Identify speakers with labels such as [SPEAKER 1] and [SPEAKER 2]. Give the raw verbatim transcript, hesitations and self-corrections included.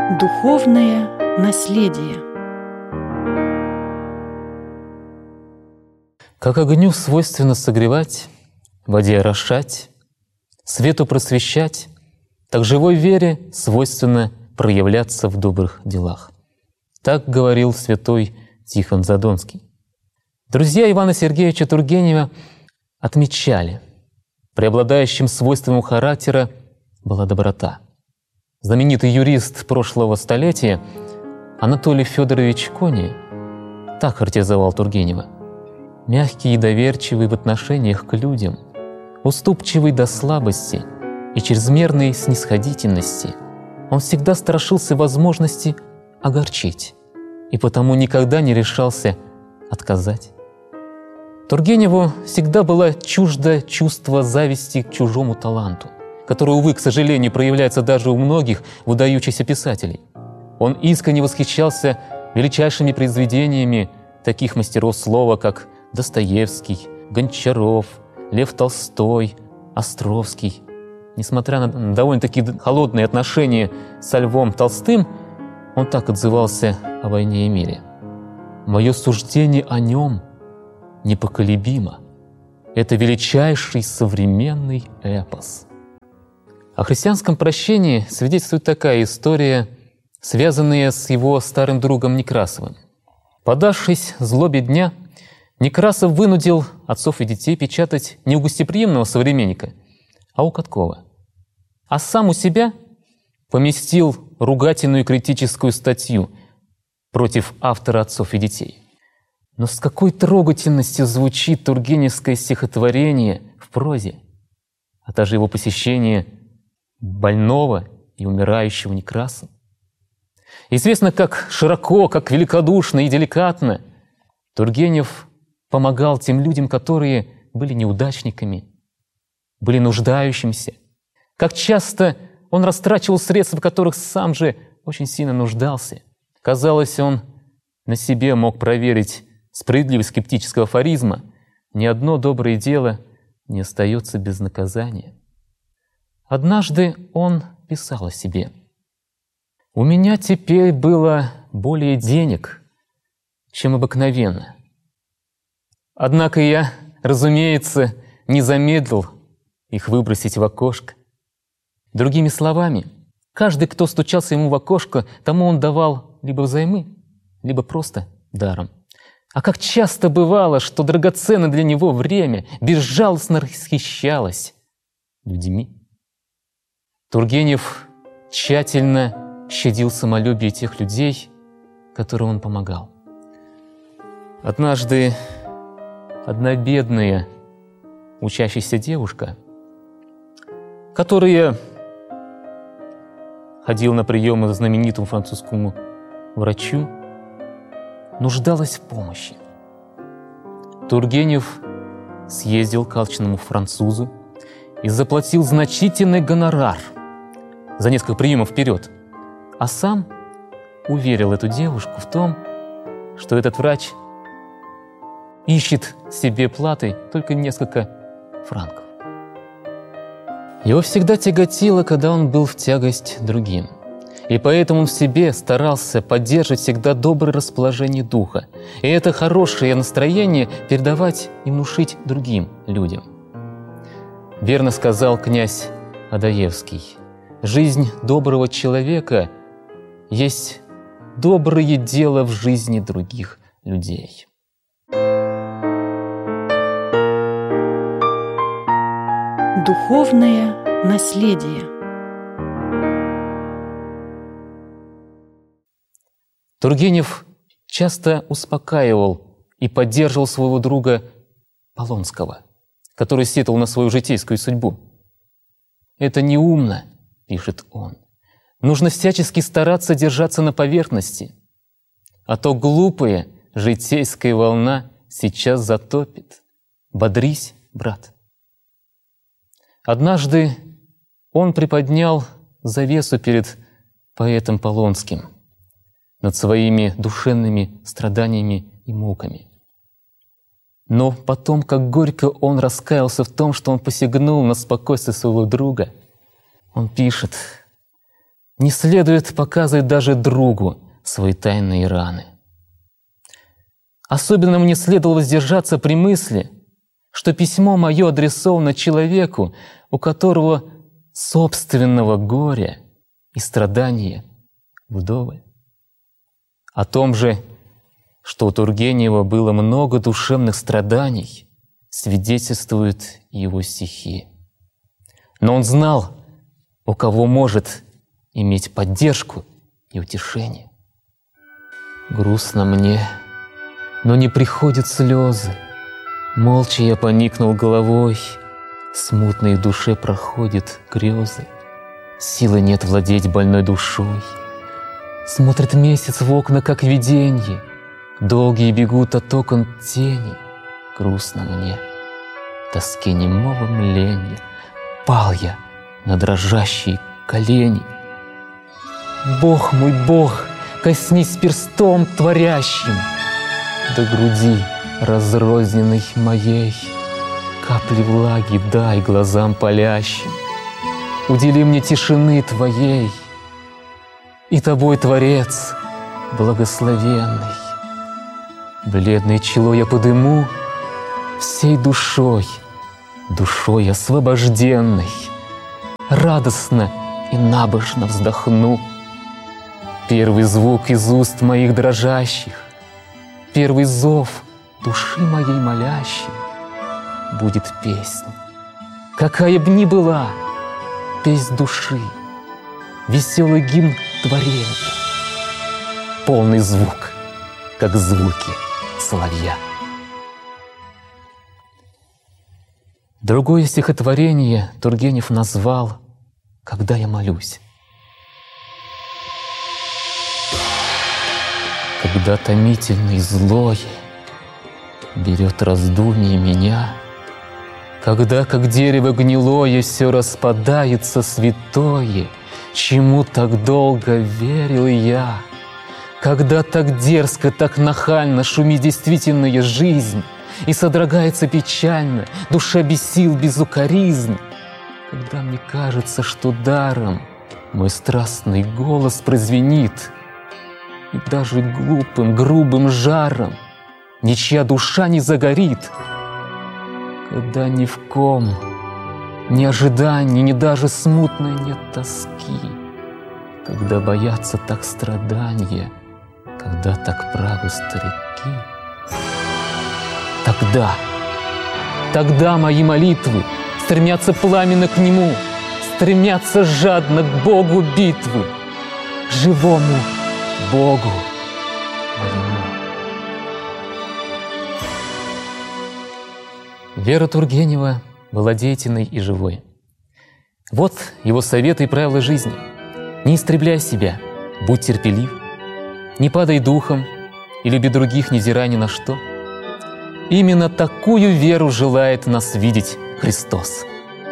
[SPEAKER 1] Духовное наследие.
[SPEAKER 2] Как огню свойственно согревать, воде орошать, свету просвещать, так живой вере свойственно проявляться в добрых делах. Так говорил святой Тихон Задонский. Друзья Ивана Сергеевича Тургенева отмечали, преобладающим свойством его характера была доброта. Знаменитый юрист прошлого столетия Анатолий Федорович Кони так характеризовал Тургенева: мягкий и доверчивый в отношениях к людям, уступчивый до слабости и чрезмерной снисходительности, он всегда страшился возможности огорчить и потому никогда не решался отказать. Тургеневу всегда было чуждо чувство зависти к чужому таланту, которое, увы, к сожалению, проявляется даже у многих выдающихся писателей. Он искренне восхищался величайшими произведениями таких мастеров слова, как Достоевский, Гончаров, Лев Толстой, Островский. Несмотря на довольно-таки холодные отношения со Львом Толстым, он так отзывался о «Войне и мире». «Мое суждение о нем непоколебимо. Это величайший современный эпос». О христианском прощении свидетельствует такая история, связанная с его старым другом Некрасовым. Подавшись злобе дня, Некрасов вынудил отцов и детей печатать не у гостеприимного современника, а у Каткова. А сам у себя поместил ругательную критическую статью против автора «Отцов и детей». Но с какой трогательностью звучит тургеневское стихотворение в прозе, а также его посещение больного и умирающего Некрасова. Известно, как широко, как великодушно и деликатно Тургенев помогал тем людям, которые были неудачниками, были нуждающимися. Как часто он растрачивал средства, в которых сам же очень сильно нуждался. Казалось, он на себе мог проверить справедливость скептического афоризма: «Ни одно доброе дело не остается без наказания». Однажды он писал о себе: «У меня теперь было более денег, чем обыкновенно. Однако я, разумеется, не замедлил их выбросить в окошко». Другими словами, каждый, кто стучался ему в окошко, тому он давал либо взаймы, либо просто даром. А как часто бывало, что драгоценное для него время безжалостно расхищалось людьми. Тургенев тщательно щадил самолюбие тех людей, которым он помогал. Однажды одна бедная учащаяся девушка, которая ходила на приемы к знаменитому французскому врачу, нуждалась в помощи. Тургенев съездил к алчному французу и заплатил значительный гонорар за несколько приемов вперед, а сам уверил эту девушку в том, что этот врач ищет себе платой только несколько франков. Его всегда тяготило, когда он был в тягость другим, и поэтому он в себе старался поддерживать всегда доброе расположение духа, и это хорошее настроение передавать и внушить другим людям. Верно сказал князь Адаевский: «Жизнь доброго человека есть доброе дело в жизни других людей».
[SPEAKER 1] Духовное наследие.
[SPEAKER 2] Тургенев часто успокаивал и поддерживал своего друга Полонского, который сетовал на свою житейскую судьбу. «Это неумно», — пишет он, — «нужно всячески стараться держаться на поверхности, а то глупая житейская волна сейчас затопит. Бодрись, брат». Однажды он приподнял завесу перед поэтом Полонским над своими душевными страданиями и муками. Но потом, как горько он раскаялся в том, что он посягнул на спокойствие своего друга, он пишет: Не следует показывать даже другу свои тайные раны. Особенно мне следовало воздержаться при мысли, что письмо мое адресовано человеку, у которого собственного горя и страдания вдоволь. О том же, что у Тургенева было много душевных страданий, свидетельствуют его стихи. Но он знал, у кого может иметь поддержку и утешение. Грустно мне, но не приходят слезы. Молча я поникнул головой, смутной в душе проходят грезы. Силы нет владеть больной душой. Смотрит месяц в окна, как виденье, долгие бегут от окон тени. Грустно мне, тоске немого мленья, пал я на дрожащие колени. Бог мой, Бог, коснись перстом творящим до груди разрозненной моей, капли влаги дай глазам палящим, удели мне тишины Твоей, и Тобой, Творец, благословенный. Бледное чело я подыму всей душой, душой освобожденной, радостно и набожно вздохну. Первый звук из уст моих дрожащих, первый зов души моей молящей будет песнь, какая б ни была, песнь души, веселый гимн творения, полный звук, как звуки соловья. Другое стихотворение Тургенев назвал «Когда я молюсь». Когда томительный злое берет раздумье меня, когда, как дерево гнилое, все распадается святое, чему так долго верил я, когда так дерзко, так нахально шумит действительная жизнь, и содрогается печально душа без сил, без укоризн, когда мне кажется, что даром мой страстный голос прозвенит, и даже глупым, грубым жаром ничья душа не загорит, когда ни в ком ни ожиданий, ни даже смутной нет тоски, когда боятся так страдания, когда так правы старики. Тогда, тогда мои молитвы стремятся пламенно к Нему, стремятся жадно к Богу битвы, к живому Богу моему. Вера Тургенева была деятельной и живой. Вот его советы и правила жизни. Не истребляй себя, будь терпелив, не падай духом и люби других, невзирая ни на что. Именно такую веру желает нас видеть Христос.